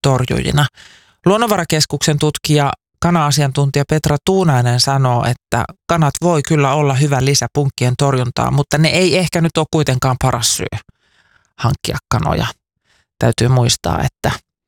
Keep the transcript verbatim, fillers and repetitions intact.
torjujina. Luonnonvarakeskuksen tutkija, kana-asiantuntija Petra Tuunainen sanoo, että kanat voi kyllä olla hyvä lisä punkkien torjuntaan, mutta ne ei ehkä nyt ole kuitenkaan paras syy hankkia kanoja. Täytyy muistaa, että